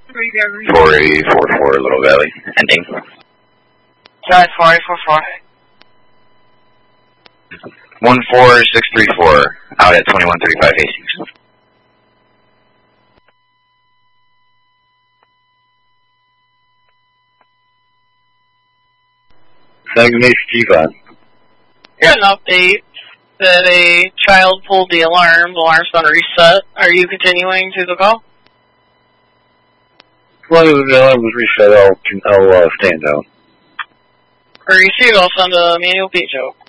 4844 Little Valley, ending. Sorry, 4844. 14634, out at 2135 Hastings. Segment Stephen. Here's an update that a child pulled the alarm. The alarm's been reset. Are you continuing to the call? As long as the alarm was reset, I'll stand down. For receive, I'll send a manual P joke.